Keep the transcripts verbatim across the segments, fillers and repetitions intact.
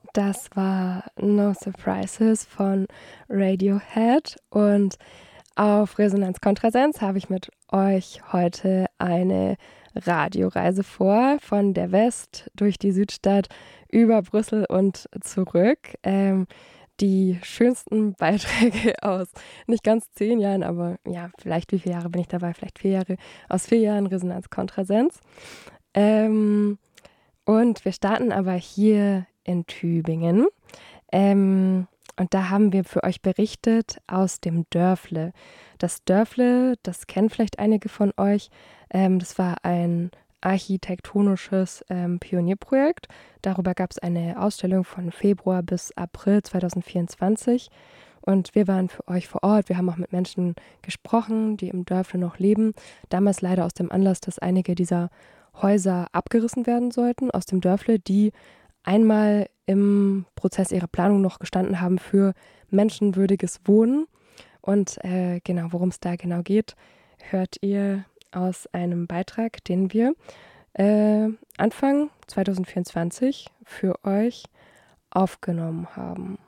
Das war No Surprises von Radiohead und auf Resonanz Kontrasenz habe ich mit euch heute eine Radioreise vor, von der West durch die Südstadt über Brüssel und zurück. Ähm, die schönsten Beiträge aus nicht ganz zehn Jahren, aber ja, vielleicht wie viele Jahre bin ich dabei? Vielleicht vier Jahre, aus vier Jahren Resonanz Kontrasenz. Ähm, und wir starten aber hier in Tübingen. Ähm, und da haben wir für euch berichtet aus dem Dörfle. Das Dörfle, das kennen vielleicht einige von euch. Ähm, das war ein architektonisches ähm, Pionierprojekt. Darüber gab es eine Ausstellung von Februar bis April zwanzig vierundzwanzig. Und wir waren für euch vor Ort. Wir haben auch mit Menschen gesprochen, die im Dörfle noch leben. Damals leider aus dem Anlass, dass einige dieser Häuser abgerissen werden sollten aus dem Dörfle, die einmal im Prozess ihrer Planung noch gestanden haben für menschenwürdiges Wohnen. Und äh, genau, worum es da genau geht, hört ihr aus einem Beitrag, den wir äh, Anfang zwanzig vierundzwanzig für euch aufgenommen haben.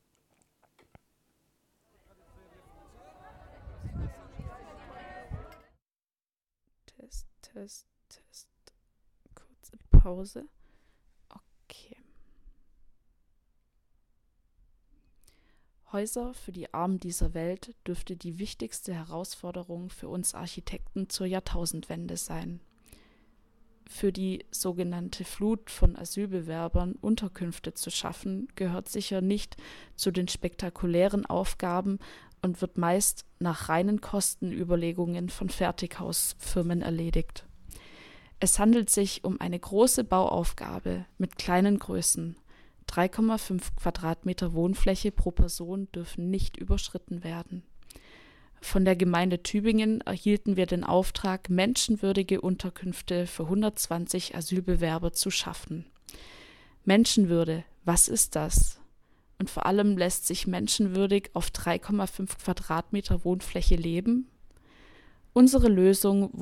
Test, Test, Test. Kurze Pause. Okay. Häuser für die Armen dieser Welt dürfte die wichtigste Herausforderung für uns Architekten zur Jahrtausendwende sein. Für die sogenannte Flut von Asylbewerbern Unterkünfte zu schaffen, gehört sicher nicht zu den spektakulären Aufgaben und wird meist nach reinen Kostenüberlegungen von Fertighausfirmen erledigt. Es handelt sich um eine große Bauaufgabe mit kleinen Größen. drei Komma fünf Quadratmeter Wohnfläche pro Person dürfen nicht überschritten werden. Von der Gemeinde Tübingen erhielten wir den Auftrag, menschenwürdige Unterkünfte für hundertzwanzig Asylbewerber zu schaffen. Menschenwürde, was ist das? Und vor allem, lässt sich menschenwürdig auf drei Komma fünf Quadratmeter Wohnfläche leben? Unsere Lösung